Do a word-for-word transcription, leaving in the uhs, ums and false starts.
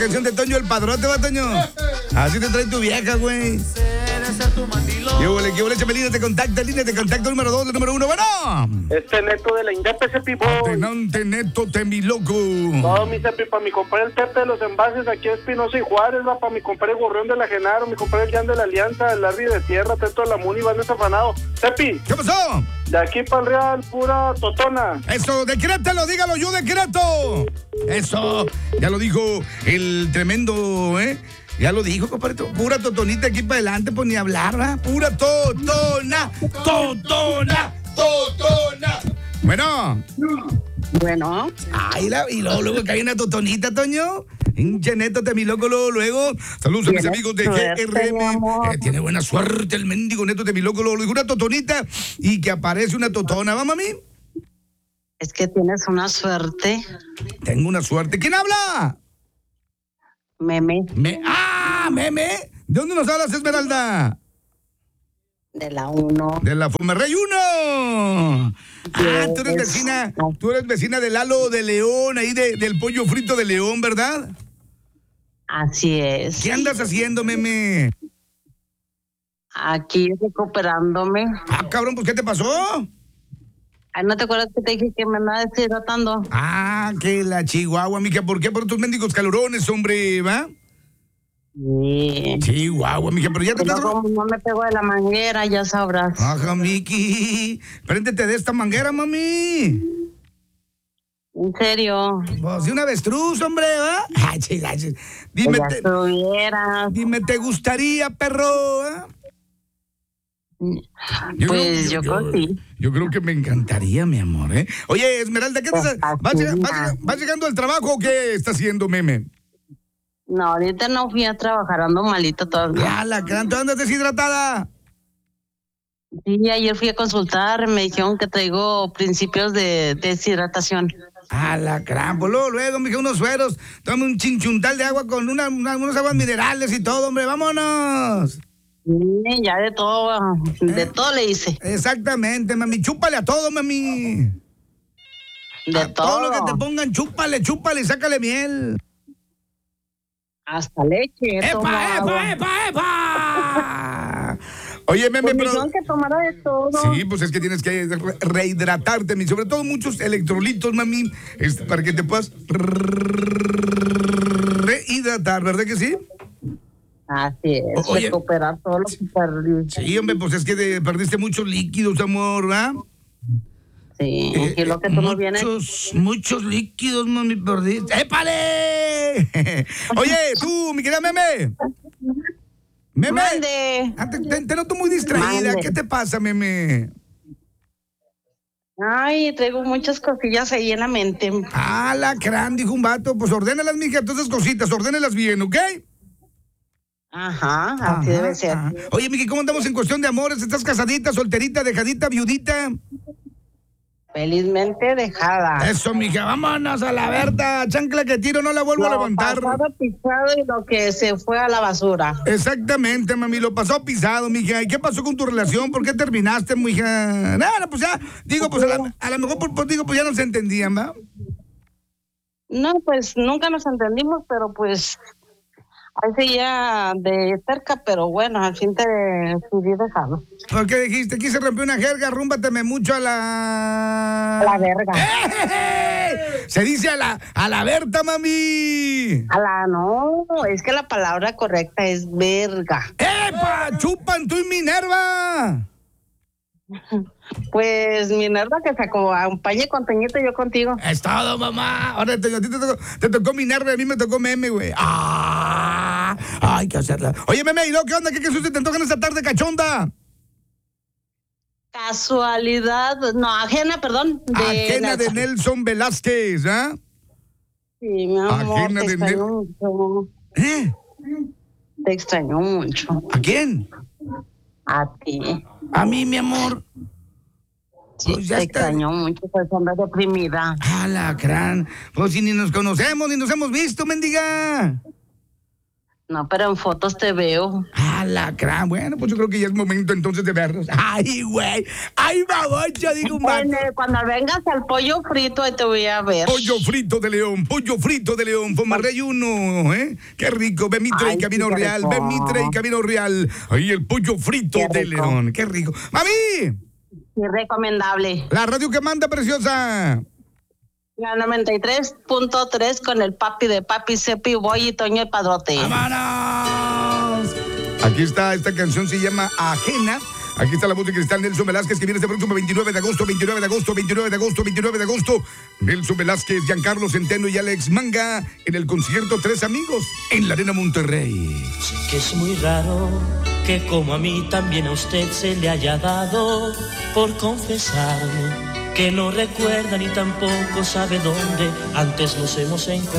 Canción de Toño el Padrote, va, Toño. Así te trae tu vieja, güey. ¿Qué huele, qué huele, Chapelina? Te contacta, línea, te contacta número dos, el número uno, bueno. Este Neto de la Indepe, Cepi Boy. Atenante, Neto, te mi loco. No, mi Cepi, para mi compadre el Pepe de los Envases, aquí Espinosa y Juárez, va, para mi compadre Gorrión de la Genaro, mi compadre el Jan de la Alianza, el Larry de Tierra, Teto de la Muni, Van desafanado. Cepi. ¿Qué pasó? De aquí para el Real, pura totona. Eso, decrétalo, dígalo, yo decreto. Eso, ya lo dijo el tremendo, ¿eh? Ya lo dijo, compadre. Pura totonita aquí para adelante, pues ni hablar, ¿verdad? Pura totona, totona, totona. Bueno. Bueno. Ay, la, y luego, luego que hay una totonita, Toño. Hinche Neto, te mi loco, luego, luego. Saludos a mis amigos de G R M. Eh, tiene buena suerte el mendigo Neto, te mi loco, luego, luego. Una totonita y que aparece una totona, ¿va, mami? Es que tienes una suerte. Tengo una suerte. ¿Quién habla? Meme. Me, ¡Ah, meme! ¿De dónde nos hablas, Esmeralda? De la uno. De la Fumerrey uno. Ah, tú eres Yes. vecina, tú eres vecina de Lalo de León, ahí de, del pollo frito de León, ¿verdad? Así es. ¿Qué andas haciendo, meme? Aquí recuperándome. Ah, cabrón, pues, ¿qué te pasó? Ay, ¿no te acuerdas que te dije que me andaba deshidratando? Ah, que la Chihuahua, mija, ¿por qué? Por tus mendigos calorones, hombre, ¿va? Sí. Chihuahua, mija, pero ya te Pero estás... como no me pego de la manguera, ya sabrás. Ajá, Miki, préndete de esta manguera, mami. En serio. Pues de un avestruz, hombre, ¿va? Ay, chila, chila. Dime, Ya te, estuvieras. dime, ¿te gustaría, perro? ¿Eh? Yo Pues creo- yo creo que sí. Yo creo que me encantaría, mi amor, ¿eh? Oye, Esmeralda, ¿qué te Pues, ¿Vas, llega- así, vas llega- vas llegando al trabajo o qué está haciendo, meme? No, ahorita no fui a trabajar, ando malita todavía. Ah, la gran, ¿tú andas deshidratada? Sí, ayer fui a consultar, me dijeron que traigo principios de deshidratación. Ah, la gran, pues luego, luego, mija, unos sueros, toma un chinchuntal de agua con una, una- unas aguas minerales y todo, hombre, vámonos. Sí, ya de todo, de ¿Eh? todo le hice. Exactamente, mami, chúpale a todo, mami. De a todo. todo lo que te pongan, chúpale, chúpale y sácale miel. Hasta leche. tomo ¡Epa, agua. epa, epa, epa! Oye, meme, Pues me pero... dijeron que tomara de todo. Sí, pues es que tienes que re- rehidratarte, mi, sobre todo muchos electrolitos, mami, este, para que te puedas rehidratar, ¿verdad que sí? Así es, Oye. recuperar todo lo que perdí. Sí, hombre, pues es que de- perdiste muchos líquidos, amor, ¿verdad? Sí, Eh, y lo que tú no vienes. muchos, muchos líquidos, mami, perdiste. ¡Épale! Oye, tú, mi querida meme. Meme. Mande. Ah, Te, te- te noto muy distraída. Mande. ¿Qué te pasa, meme? Ay, traigo muchas cosillas ahí en la mente. Ah, la gran, dijo un vato. Pues ordénalas, mija, todas esas cositas, ordénalas bien, ¿ok? Ajá, así Ajá, debe ser. ajá. Oye, Miki, ¿cómo andamos en cuestión de amores? ¿Estás casadita, solterita, dejadita, viudita? Felizmente dejada. Eso, mija, vámonos a la Berta. Chancla que tiro, no la vuelvo a Lo levantar. pasado pisado y lo que se fue a la basura. Exactamente, mami, lo pasó pisado, mija. ¿Y qué pasó con tu relación? ¿Por qué terminaste, mija? Nada, pues ya, digo, pues a, la- a lo mejor, pues, pues, digo, pues ya no se entendían, ¿va? No, pues nunca nos entendimos, pero pues ahí seguía de cerca, pero bueno, al fin te decidí dejarlo. ¿Por qué dijiste? Aquí se rompió una jerga, rúmbateme mucho a la... A la verga. ¡Eh! Se dice a la, a la Berta, mami. A la no, es que la palabra correcta es verga. ¡Epa! ¡Chupan tú y Minerva! Pues Minerva que se acompañe con Toñito y yo contigo. Es todo, mamá. Ahora te, a ti te tocó, te tocó Minerva y a mí me tocó Meme, güey. ¡Ah! Hay que hacerla. Oye, Meme, ¿y luego qué onda? ¿Qué, qué susto te antojan esta tarde, cachonda? Casualidad, no, ajena, perdón. De Ajena de Nelson. Nelson Velázquez, ¿ah? Sí, mi amor, Ajena te de extraño Nel- mucho. ¿Eh? Te extraño mucho. ¿A quién? A ti. A mí, mi amor. Sí, Pues ya te está. extraño mucho, pues ando deprimida. ¡Ah, la gran! Pues si ni nos conocemos, ni nos hemos visto, mendiga. No, pero en fotos te veo. Ah, la gran. Bueno, pues yo creo que ya es momento entonces de vernos. Ay, güey. Ay, babocho, digo un vato. Bueno, cuando vengas al pollo frito, ahí te voy a ver. Pollo frito de León, pollo frito de León, Fomarrey uno, ¿eh? Qué rico, Bemitre y Ay, sí, Camino qué Real, rico. Bemitre y Camino Real. Ahí el pollo frito Qué de rico. León, qué rico. ¡Mami! Sí, recomendable. La radio que manda, preciosa. La noventa y tres punto tres con el papi de Papi, Cepi, Boy y Toño el Padrote. ¡Vámonos! Aquí está, esta canción se llama Ajena. Aquí está la voz de Cristal Nelson Velázquez, que viene este próximo veintinueve de agosto, veintinueve de agosto, veintinueve de agosto, veintinueve de agosto. Nelson Velázquez, Giancarlo Centeno y Alex Manga en el concierto Tres Amigos en la Arena Monterrey. Sé que es muy raro que como a mí también a usted se le haya dado por confesarme que no recuerda ni tampoco sabe dónde antes nos hemos encontrado.